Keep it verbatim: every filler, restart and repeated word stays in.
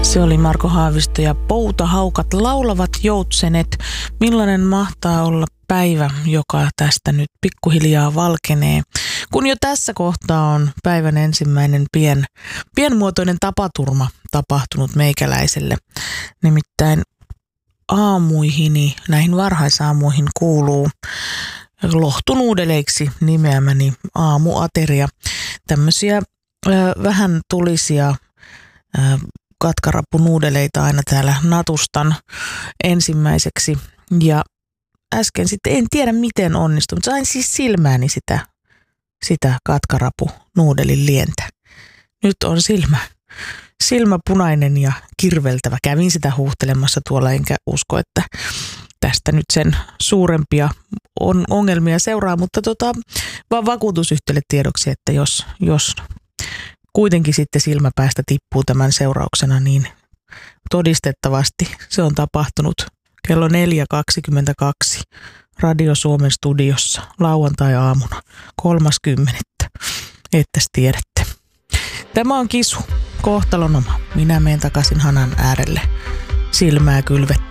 Se oli Marko Haavisto ja Poutahaukat laulavat joutsenet. Millainen mahtaa olla päivä, joka tästä nyt pikkuhiljaa valkenee, kun jo tässä kohtaa on päivän ensimmäinen pien, pienmuotoinen tapaturma tapahtunut meikäläiselle. Nimittäin aamuihini, näihin varhaisaamuihin kuuluu lohtunuudeleiksi nimeämäni aamuateria. Tämmöisiä ö, vähän tulisia ö, katkarapunuudeleita aina täällä natustan ensimmäiseksi. Ja äsken sitten en tiedä miten onnistui, mutta sain siis silmääni sitä, sitä katkarapunuudelin lientä. Nyt on silmä, silmä punainen ja kirveltävä. Kävin sitä huuhtelemassa tuolla, enkä usko, että tästä nyt sen suurempia on ongelmia seuraa, mutta tota, vaan vakuutusyhtiölle tiedoksi, että jos, jos kuitenkin sitten silmäpäästä tippuu tämän seurauksena, niin todistettavasti se on tapahtunut kello neljä kaksikymmentäkaksi Radio Suomen studiossa lauantai-aamuna kolmaskymmenettä Ettes tiedätte. Tämä on Kisu, kohtalon oma. Minä menen takaisin hanan äärelle silmää kylvettä.